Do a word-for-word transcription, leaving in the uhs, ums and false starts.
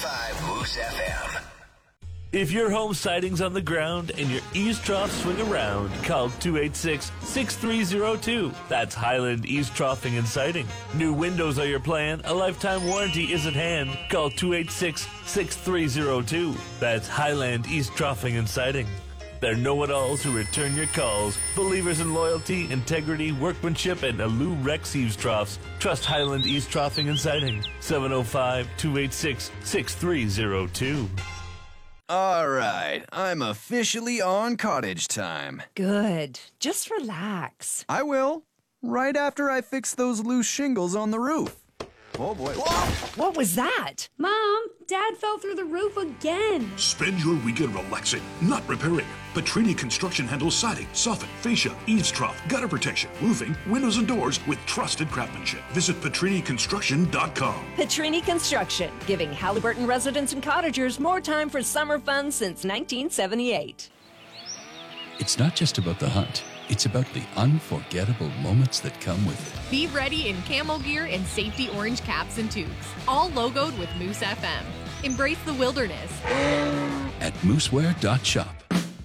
five Moose F M. If your home siding's on the ground and your eaves troughs swing around, call two eight six, six three zero two. That's Highland Eaves Troughing and Siding. New windows are your plan. A lifetime warranty is at hand. Call two eight six, six three zero two. That's Highland Eaves Troughing and Siding. They're know-it-alls who return your calls. Believers in loyalty, integrity, workmanship, and Alu Rex Eaves Troughs. Trust Highland Eaves Troughing and Siding. seven oh five, two eight six, six three zero two. All right, I'm officially on cottage time. Good. Just relax. I will. Right after I fix those loose shingles on the roof. Oh, boy. Whoa! What was that? Mom, Dad fell through the roof again. Spend your weekend relaxing, not repairing. Petrini Construction handles siding, soffit, fascia, eaves trough, gutter protection, roofing, windows and doors with trusted craftsmanship. Visit Petrini Construction dot com. Petrini Construction, giving Halliburton residents and cottagers more time for summer fun since nineteen seventy-eight. It's not just about the hunt. It's about the unforgettable moments that come with it. Be ready in camel gear and safety orange caps and tubes, all logoed with Moose F M. Embrace the wilderness At mooseware dot shop.